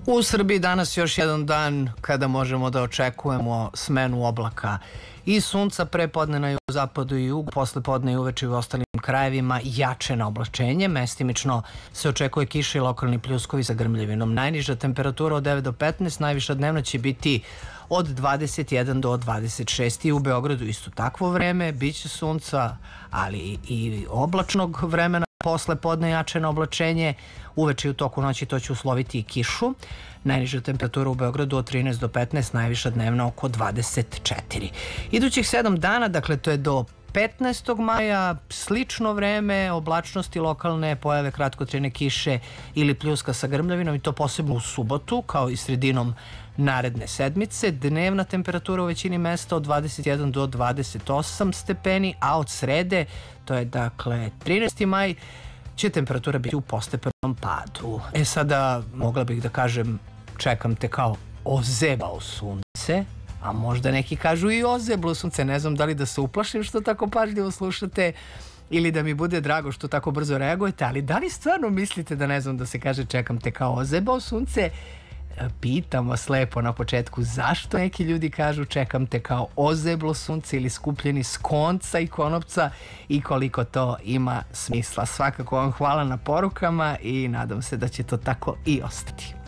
U Srbiji danas još jedan dan kada možemo da očekujemo smenu oblaka i sunca pre podne na zapadu i jugu, posle podne i uveče u ostalim krajevima jače na oblačenje. Mestimično se očekuje kiša i lokalni pljuskovi sa grmljavinom. Najniža temperatura od 9 do 15, najviša dnevna će biti od 21 do 26 i u Beogradu isto takvo vreme, bit će sunca, ali i oblačnog vremena. Posle podne jače na oblačenje, uveče i u toku noći to će usloviti i kišu. Najniža temperatura u Beogradu od 13 do 15, najviša dnevna oko 24. Idućih 7 dana, dakle to je do 15. maja, slično vreme, oblačnosti lokalne, pojave kratkotrajne kiše ili pljuska sa grmljavinom i to posebno u subotu, kao i sredinom naredne sedmice. Dnevna temperatura u većini mesta od 21 do 28 stepeni, a od srede, to je dakle 13. maj, će temperatura biti u postepenom padu. Sada mogla bih da kažem čekam te kao ozebao sunce, a možda neki kažu i ozeblo sunce. Ne znam da li da se uplašim što tako pažljivo slušate ili da mi bude drago što tako brzo reagujete, ali da li stvarno mislite da ne znam da se kaže čekam te kao ozebao sunce? Pitam vas lepo na početku zašto neki ljudi kažu čekam te kao ozeblo sunce ili skupljeni s konca i konopca i koliko to ima smisla. Svakako vam hvala na porukama i nadam se da će to tako i ostati.